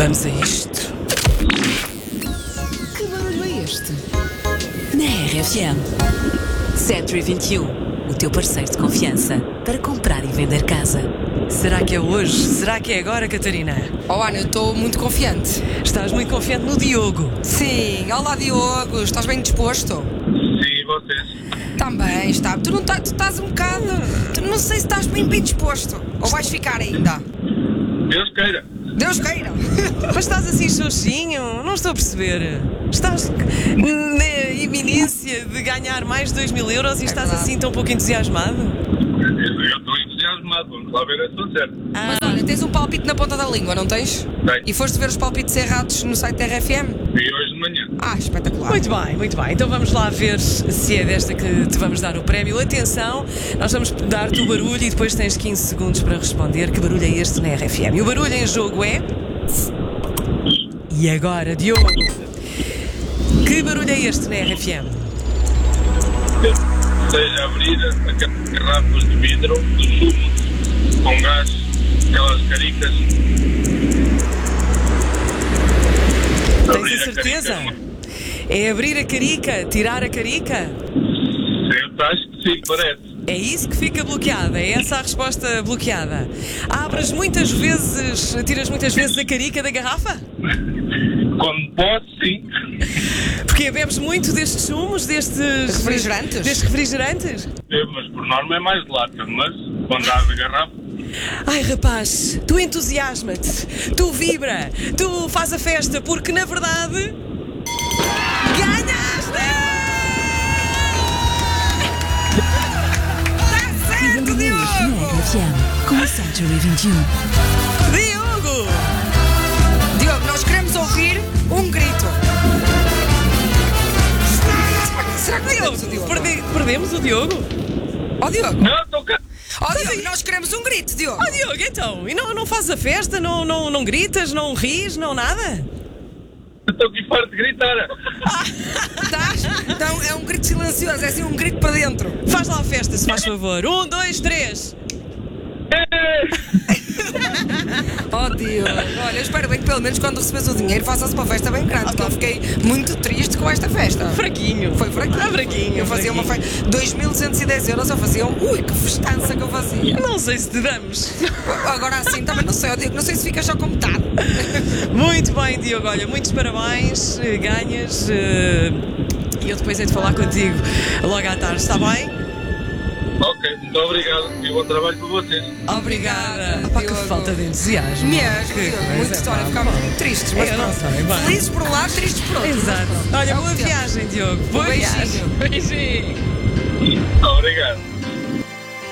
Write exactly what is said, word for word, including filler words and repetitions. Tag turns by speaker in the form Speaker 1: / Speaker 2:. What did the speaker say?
Speaker 1: Vamos a isto.
Speaker 2: Que barulho é este?
Speaker 1: Na R F M. Century vinte e um, o teu parceiro de confiança para comprar e vender casa. Será que é hoje? Será que é agora, Catarina?
Speaker 2: Oh, Ana, eu estou muito confiante.
Speaker 1: Estás muito confiante no Diogo.
Speaker 2: Sim, olá Diogo, estás bem disposto?
Speaker 3: Sim, vocês.
Speaker 2: Também, está. Tu não tá, tu estás um bocado. Tu não sei se estás bem, bem disposto. Ou vais ficar ainda?
Speaker 3: Deus queira.
Speaker 2: Deus queira!
Speaker 1: Mas estás assim xoxinho? Não estou a perceber. Estás na iminência de ganhar mais de dois mil euros e estás
Speaker 2: verdade.
Speaker 1: assim tão pouco entusiasmado?
Speaker 3: Eu estou entusiasmado, vamos lá ver a sua certa.
Speaker 2: Mas olha, tens um palpite na ponta da língua, não tens?
Speaker 3: Tenho.
Speaker 2: E foste ver os palpites errados no site da R F M?
Speaker 3: E hoje de manhã.
Speaker 2: Ah, espetacular.
Speaker 1: Muito bem, muito bem. Então vamos lá ver se é desta que te vamos dar o prémio. Atenção, nós vamos dar-te o barulho e depois tens quinze segundos para responder. Que barulho é este na R F M? E o barulho em jogo é... E agora, Diogo? Que barulho é este na R F M?
Speaker 3: Seja abrir aquelas garrafas de vidro, dos sumos, com gás, aquelas caricas.
Speaker 1: Tens
Speaker 3: Abrir
Speaker 1: a certeza?
Speaker 3: carica.
Speaker 1: É abrir a carica, tirar a carica?
Speaker 3: Eu acho que sim, parece.
Speaker 1: É isso que fica bloqueada, é essa a resposta bloqueada. Abres muitas vezes, tiras muitas vezes a carica da garrafa?
Speaker 3: Quando posso, sim.
Speaker 1: Porque bebes muito destes sumos, destes
Speaker 2: Refrigerantes?
Speaker 1: destes refrigerantes?
Speaker 3: É, mas por norma é mais de lata, mas quando há de garrafa,
Speaker 1: Ai rapaz, tu entusiasma-te, tu vibra, tu faz a festa, porque na verdade ganhaste!
Speaker 2: Está certo, Diogo!
Speaker 4: Com a Century vinte e um.
Speaker 1: Diogo!
Speaker 2: Diogo, nós queremos ouvir um grito. Será que perdemos o Diogo?
Speaker 1: Perde- perdemos o Diogo?
Speaker 2: Ó Diogo!
Speaker 3: não, estou cá.
Speaker 2: Ó Diogo, nós queremos um grito, Diogo!
Speaker 1: Oh Diogo, então, e não, não fazes a festa, não, não, não gritas, não ris, não nada?
Speaker 3: Estou aqui farto de gritar.
Speaker 2: Estás? Então é um grito silencioso, é assim um grito para dentro.
Speaker 1: Faz lá a festa, se faz favor. Um, dois, três.
Speaker 2: Oh Diogo, olha, eu espero bem que pelo menos quando recebes o dinheiro faças uma festa bem grande, porque eu fiquei muito triste com esta festa.
Speaker 1: Fraquinho.
Speaker 2: Foi fraquinho.
Speaker 1: Ah, fraquinho.
Speaker 2: Eu fazia
Speaker 1: fraquinho.
Speaker 2: uma festa. dois mil duzentos e dez euros eu fazia. um- Ui, que festança que eu fazia.
Speaker 1: Não sei se te damos.
Speaker 2: Agora assim também não sei, ó Diogo, não sei se fica só com metade.
Speaker 1: Muito bem, Diogo. Olha, muitos parabéns. eh, Ganhas. eh, E eu depois hei de falar contigo logo à tarde, está bem?
Speaker 3: Ok, muito obrigado e bom trabalho para vocês.
Speaker 1: Obrigada. Pá, que
Speaker 2: Diogo.
Speaker 1: falta de entusiasmo.
Speaker 2: Mesmo,
Speaker 1: Que
Speaker 2: Diogo,
Speaker 1: coisa,
Speaker 2: muita história,
Speaker 1: pá.
Speaker 2: ficámos muito tristes, mas
Speaker 1: Eu não
Speaker 2: pronto.
Speaker 1: sei, vai.
Speaker 2: Felizes por um lado, tristes por outro.
Speaker 1: Exato.
Speaker 2: Mas pronto,
Speaker 1: Olha,
Speaker 2: é o
Speaker 1: boa
Speaker 2: que temos.
Speaker 1: viagem, Diogo. Boa
Speaker 2: beijinho.
Speaker 1: viagem. Beijinho.
Speaker 3: Obrigado.